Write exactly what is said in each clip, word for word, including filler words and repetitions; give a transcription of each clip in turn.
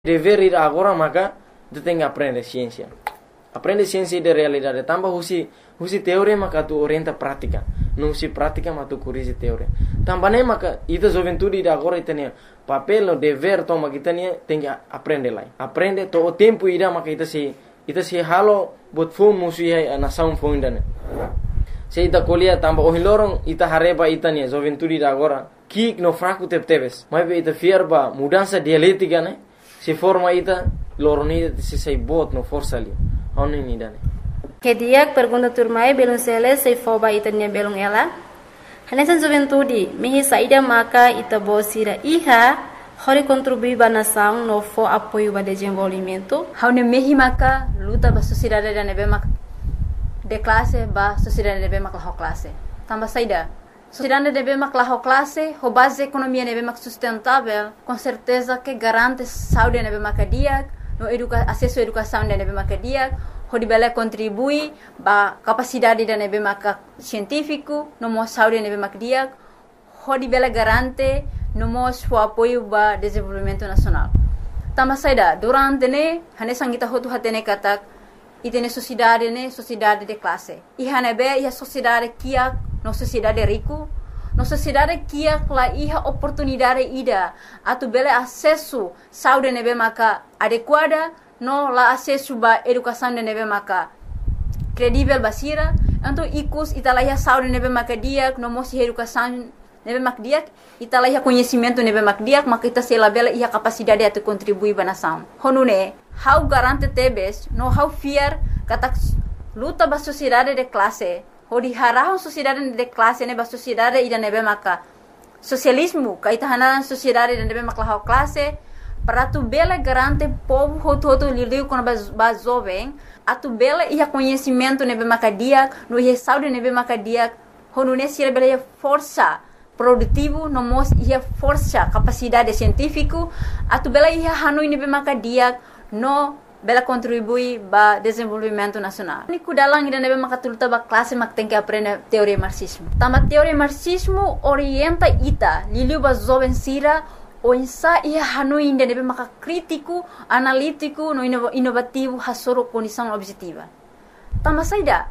dever ir agora, maka tu tem que aprender ciência. Aprende ciência de realidade. Tambah husi husi teoria maka tu orienta prática. Não se prática mas tu corrige teoria. Tambah nem maka ita juventude de agora itania papel o dever toma kita nia tem que aprender lá. Aprende to o tempo ida maka ita se ita se halo bot phone musuh na sound phone dane. Se ita kuliah tambah oh lorong ita hareba ita nia juventude de agora kik no fraco tep tebes. Mas ita fiar ba mudança dialética né. Se forma ita lorong ita se sai bot no força ali. Ono ini dane. Kediak pergunta turmai belum sele sei foba itanya belum ela. Hanesan juventude mihi saida maka ita bosira iha hori contribui bana sang no fo apoio ba desenvolvimento. Haune mihi maka luta ba sociedade da nebe mak de classe ba sociedade nebe mak la classe. Tamba saida. Sociedade nebe mak la classe, ho base economia nebe mak sustentável, com certeza que garante saúde nebe mak diak, no educa acesso à educação da nebe mak diak. Hodi bela contribui ba capacidade da nebe maka científico no mo saúde nebe mak dia hodi bela garante no mo su apoio ba desenvolvimento nacional. Tama saida durante ne hane sangita hotu hatene katak itene sociedade ne sociedade de classe. I hane be ia sociedade kia no sociedade rico no sociedade kia la iha oportunidade ida atu bela acesso saúde nebe maka adequada no la acesso ba educação de nebe maka credível basira então ikus italaya saúde nebe maka dia no mosi educação nebe maka dia italaya conhecimento nebe maka dia maka ita se labela ia capacidade atu contribuir ba nação honune how garante tebes no how fear kata luta ba sociedade de classe hodi harahon sociedade de classe ne ba sociedade ida nebe maka socialismo kaita hanan sociedade de nebe maka classe para tu bela garante povo hoto hoto liliu quando ba jovem a tu bela ia conhecimento nebe macadia no ia saúde nebe macadia hono nesse bela ia força produtivo no mos ia força capacidade científico a tu bela ia hanoi nebe macadia no bela contribui ba desenvolvimento nacional ni kudalang ida nebe makatulta ba classe mak tem que aprender teoria marxismo tama teoria marxismo orienta ita liliu ba jovem sira o insa ia hanoi inde nebe maka crítico, analítico, no inovativo hasoro condição objetiva. Tamba saida.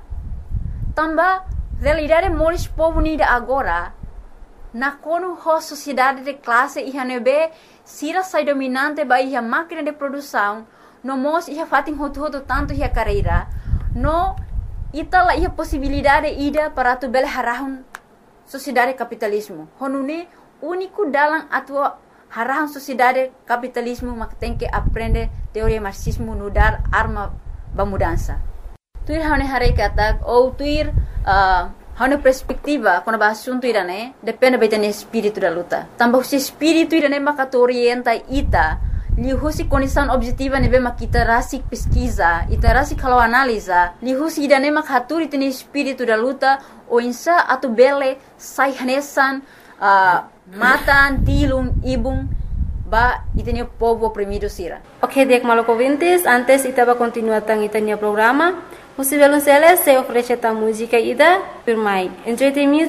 Tamba realidade moris povo nida agora na kono ho sociedade de classe ia nebe sira sai dominante ba ia máquina de produção no mos ia fatin hoto hoto tanto ia carreira no itala ia possibilidade ida para tu bel harahun sociedade capitalismo. Honune único dalam atua harahan sociedade capitalismo mak tem que aprender teoria marxismo no dar arma ba mudança. Tuir hane hare katak ou tuir uh, hane perspectiva quando ba assunto irane depende betane espírito da luta. Tambah se espírito irane maka orienta ita li husi condição objetiva nebe makita rasik pesquisa, ita rasik kalau analisa, li husi idane mak haturi tene espírito da luta o insa atu bele sai hanesan uh, matan, tilum, ibum, ba itanya povo oprimido sira. Ok, diak maloko vintes, antes itaba continuar tang itanya programa. Musi belum sele se oferece ta música ida, firmai. Enjoy the music.